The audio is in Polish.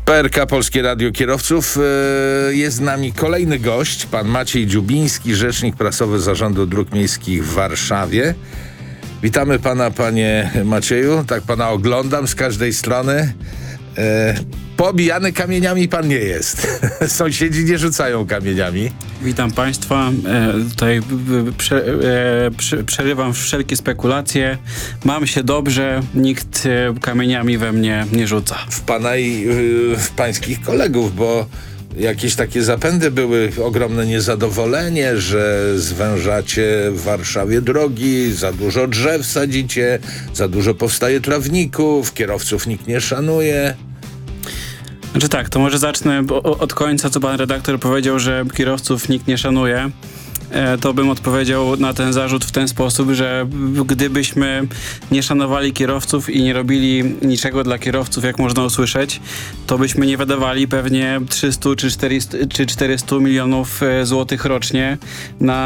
PRK Polskie Radio Kierowców. Jest z nami kolejny gość, pan Maciej Dziubiński, rzecznik prasowy Zarządu Dróg Miejskich w Warszawie. Witamy pana, panie Macieju. Tak pana oglądam z każdej strony. Poobijany kamieniami pan nie jest. Sąsiedzi nie rzucają kamieniami. Witam państwa. Tutaj przerywam wszelkie spekulacje. Mam się dobrze, nikt kamieniami we mnie nie rzuca. W pana i w pańskich kolegów, bo jakieś takie zapędy były, ogromne niezadowolenie, że zwężacie w Warszawie drogi, za dużo drzew sadzicie, za dużo powstaje trawników, kierowców nikt nie szanuje. Znaczy tak, to może zacznę od końca, co pan redaktor powiedział, że kierowców nikt nie szanuje. To bym odpowiedział na ten zarzut w ten sposób, że gdybyśmy nie szanowali kierowców i nie robili niczego dla kierowców, jak można usłyszeć, to byśmy nie wydawali pewnie 300 czy 400 milionów złotych rocznie na